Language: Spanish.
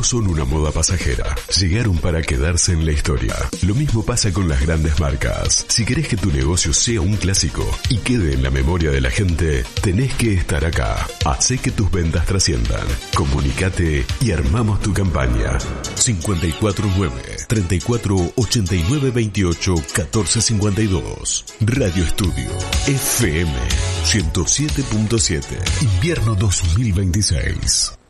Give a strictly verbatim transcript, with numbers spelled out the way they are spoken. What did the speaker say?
no son una moda pasajera. Llegaron para quedarse en la historia. Lo mismo pasa con las grandes marcas. Si querés que tu negocio sea un clásico y quede en la memoria de la gente, tenés que estar acá. Hacé que tus ventas trasciendan. Comunicate y armamos tu campaña. cinco cuatro nueve, treinta y cuatro, ochenta y nueve, veintiocho, catorce cincuenta y dos. Radio Estudio F M ciento siete punto siete. Invierno dos mil veintiséis.